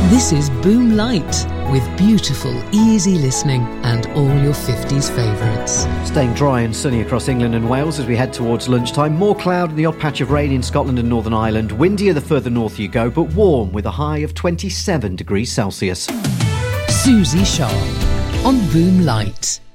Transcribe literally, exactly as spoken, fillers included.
This is Boom Light, with beautiful, easy listening and all your fifties favourites. Staying dry and sunny across England and Wales as we head towards lunchtime. More cloud and the odd patch of rain in Scotland and Northern Ireland. Windier the further north you go, but warm with a high of twenty-seven degrees Celsius. Susie Sharp on Boom Light.